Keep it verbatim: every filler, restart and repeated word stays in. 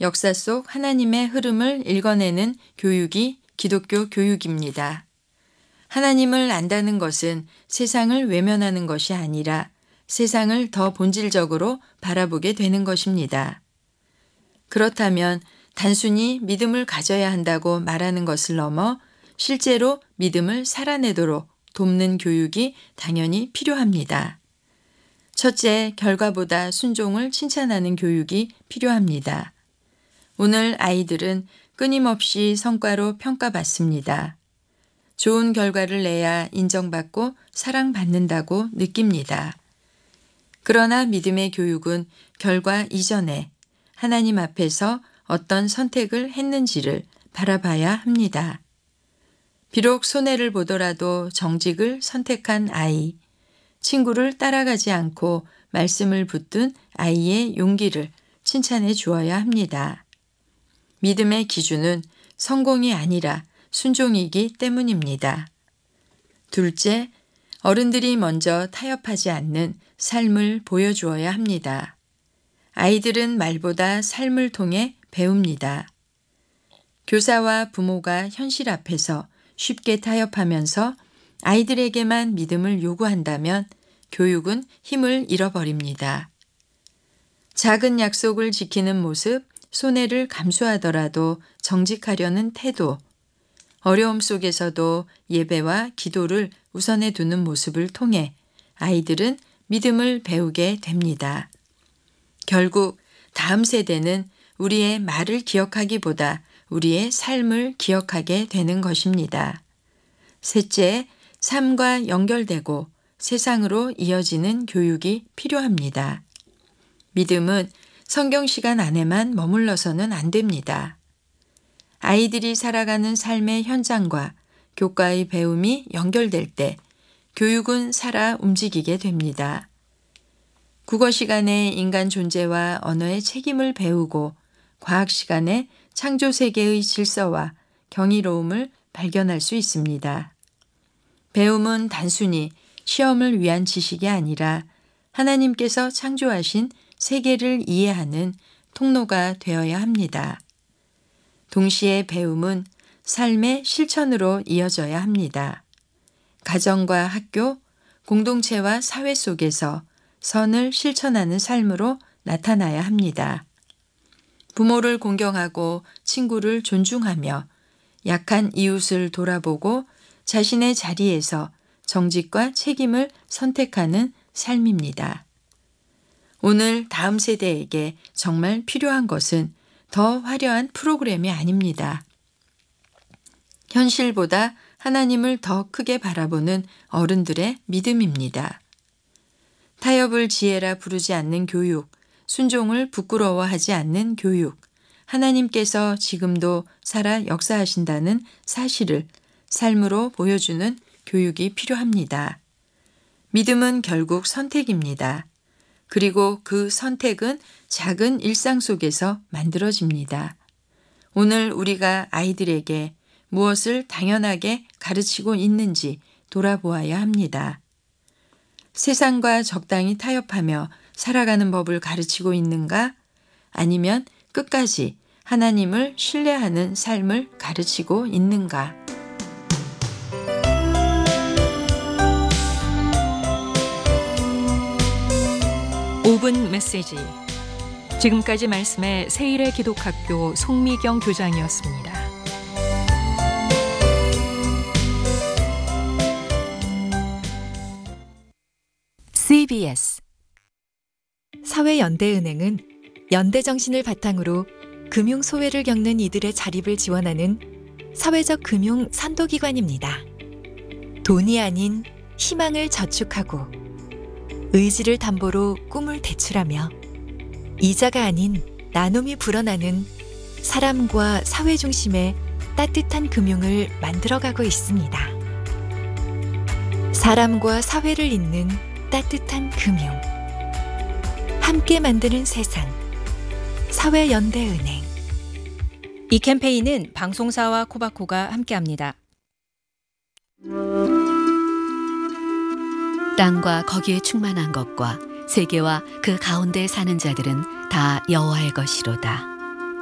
역사 속 하나님의 흐름을 읽어내는 교육이 기독교 교육입니다. 하나님을 안다는 것은 세상을 외면하는 것이 아니라 세상을 더 본질적으로 바라보게 되는 것입니다. 그렇다면 단순히 믿음을 가져야 한다고 말하는 것을 넘어 실제로 믿음을 살아내도록 돕는 교육이 당연히 필요합니다. 첫째, 결과보다 순종을 칭찬하는 교육이 필요합니다. 오늘 아이들은 끊임없이 성과로 평가받습니다. 좋은 결과를 내야 인정받고 사랑받는다고 느낍니다. 그러나 믿음의 교육은 결과 이전에 하나님 앞에서 어떤 선택을 했는지를 바라봐야 합니다. 비록 손해를 보더라도 정직을 선택한 아이, 친구를 따라가지 않고 말씀을 붙든 아이의 용기를 칭찬해 주어야 합니다. 믿음의 기준은 성공이 아니라 순종이기 때문입니다. 둘째, 어른들이 먼저 타협하지 않는 삶을 보여주어야 합니다. 아이들은 말보다 삶을 통해 배웁니다. 교사와 부모가 현실 앞에서 쉽게 타협하면서 아이들에게만 믿음을 요구한다면 교육은 힘을 잃어버립니다. 작은 약속을 지키는 모습, 손해를 감수하더라도 정직하려는 태도, 어려움 속에서도 예배와 기도를 우선해 두는 모습을 통해 아이들은 믿음을 배우게 됩니다. 결국 다음 세대는 우리의 말을 기억하기보다 우리의 삶을 기억하게 되는 것입니다. 셋째, 삶과 연결되고 세상으로 이어지는 교육이 필요합니다. 믿음은 성경 시간 안에만 머물러서는 안 됩니다. 아이들이 살아가는 삶의 현장과 교과의 배움이 연결될 때 교육은 살아 움직이게 됩니다. 국어 시간에 인간 존재와 언어의 책임을 배우고 과학 시간에 창조 세계의 질서와 경이로움을 발견할 수 있습니다. 배움은 단순히 시험을 위한 지식이 아니라 하나님께서 창조하신 세계를 이해하는 통로가 되어야 합니다. 동시에 배움은 삶의 실천으로 이어져야 합니다. 가정과 학교, 공동체와 사회 속에서 선을 실천하는 삶으로 나타나야 합니다. 부모를 공경하고 친구를 존중하며 약한 이웃을 돌아보고 자신의 자리에서 정직과 책임을 선택하는 삶입니다. 오늘 다음 세대에게 정말 필요한 것은 더 화려한 프로그램이 아닙니다. 현실보다 하나님을 더 크게 바라보는 어른들의 믿음입니다. 타협을 지혜라 부르지 않는 교육, 순종을 부끄러워하지 않는 교육, 하나님께서 지금도 살아 역사하신다는 사실을 삶으로 보여주는 교육이 필요합니다. 믿음은 결국 선택입니다. 그리고 그 선택은 작은 일상 속에서 만들어집니다. 오늘 우리가 아이들에게 무엇을 당연하게 가르치고 있는지 돌아보아야 합니다. 세상과 적당히 타협하며 살아가는 법을 가르치고 있는가? 아니면 끝까지 하나님을 신뢰하는 삶을 가르치고 있는가? 오 분 메시지. 지금까지 말씀의 세일의 기독학교 송미경 교장이었습니다. 씨비에스 사회연대은행은 연대정신을 바탕으로 금융소외를 겪는 이들의 자립을 지원하는 사회적 금융 선도기관입니다. 돈이 아닌 희망을 저축하고 의지를 담보로 꿈을 대출하며 이자가 아닌 나눔이 불어나는 사람과 사회 중심의 따뜻한 금융을 만들어가고 있습니다. 사람과 사회를 잇는 따뜻한 금융, 함께 만드는 세상, 사회연대은행. 이 캠페인은 방송사와 코바코가 함께합니다. 땅과 거기에 충만한 것과 세계와 그 가운데 사는 자들은 다 여호와의 것이로다.